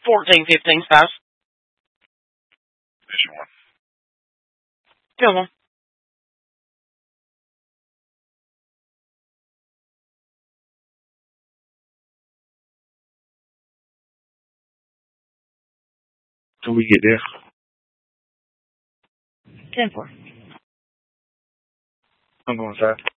1415 spouse. Issue 1. Go on. Till we get there. 10-4. I'm going inside.